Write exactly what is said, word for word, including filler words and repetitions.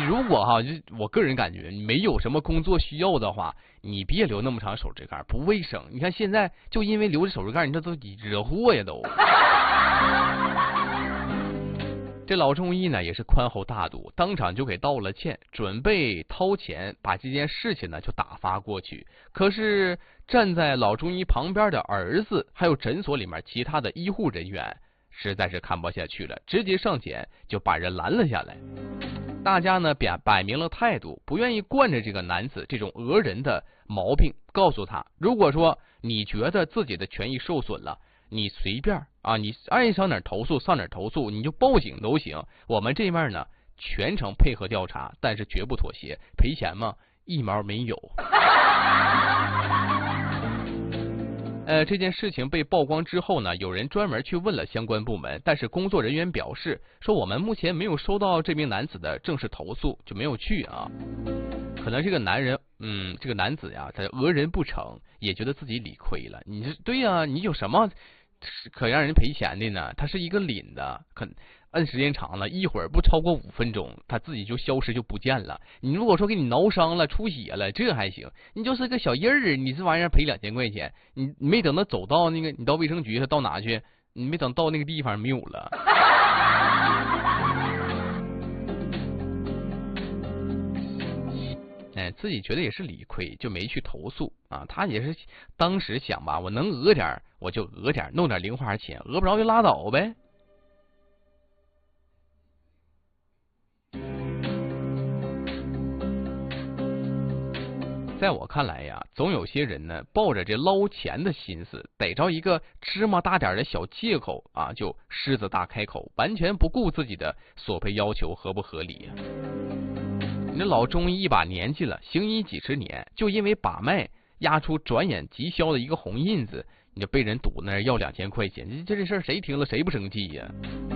如果哈，就我个人感觉，你没有什么工作需要的话，你别留那么长手指盖，不卫生。你看现在就因为留着手指盖，你这都惹祸呀都。这老中医呢也是宽厚大度，当场就给道了歉，准备掏钱把这件事情呢就打发过去。可是站在老中医旁边的儿子，还有诊所里面其他的医护人员，实在是看不下去了，直接上前就把人拦了下来。大家呢摆摆明了态度，不愿意惯着这个男子这种讹人的毛病，告诉他，如果说你觉得自己的权益受损了，你随便啊，你爱上哪儿投诉上哪儿投诉，你就报警都行。我们这面呢全程配合调查，但是绝不妥协，赔钱吗？一毛没有。呃，这件事情被曝光之后呢，有人专门去问了相关部门，但是工作人员表示说，我们目前没有收到这名男子的正式投诉，就没有去啊。可能这个男人，嗯，这个男子呀，他讹人不成，也觉得自己理亏了。你这对呀、啊，你有什么可让人赔钱的呢？他是一个领的，可摁时间长了，一会儿不超过五分钟，他自己就消失就不见了。你如果说给你挠伤了、出血了，这还行。你就是个小印儿，你这玩意儿赔两千块钱，你没等他走到那个，你到卫生局，他到哪去？你没等到那个地方没有了。哎，自己觉得也是理亏，就没去投诉啊。他也是当时想吧，我能讹点我就讹点，弄点零花钱，讹不着就拉倒呗。在我看来呀，总有些人呢，抱着这捞钱的心思，逮着一个芝麻大点的小借口啊，就狮子大开口，完全不顾自己的索赔要求合不合理呀。你老中医一把年纪了，行医几十年，就因为把脉压出转眼即消的一个红印子，你就被人堵那儿要两千块钱，这这事儿谁听了谁不生气呀？